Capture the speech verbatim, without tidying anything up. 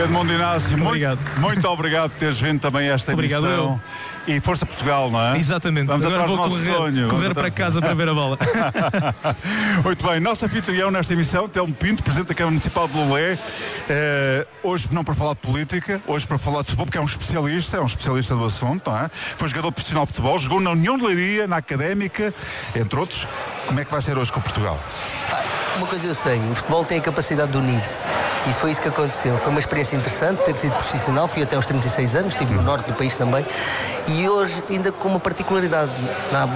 Edmundo Inácio, muito obrigado. Muito, muito obrigado por teres vindo também a esta Obrigado, emissão. eu. E Força Portugal, não é? Exatamente. Vamos Agora atrás vou do nosso correr, sonho. correr Vamos para atrás- casa para ver a bola. Muito bem, nosso anfitrião nesta emissão, Telmo Pinto, Presidente da Câmara Municipal de Lolé. Eh, hoje não para falar de política, hoje para falar de futebol, porque é um especialista, é um especialista do assunto, não é? Foi jogador profissional de futebol, jogou na União de Leiria, na Académica, entre outros. Como é que vai ser hoje com Portugal? Uma coisa eu sei, o futebol tem a capacidade de unir. E foi isso que aconteceu. Foi uma experiência interessante ter sido profissional. Fui até aos trinta e seis anos, estive no norte do país também. E hoje, ainda com uma particularidade. Na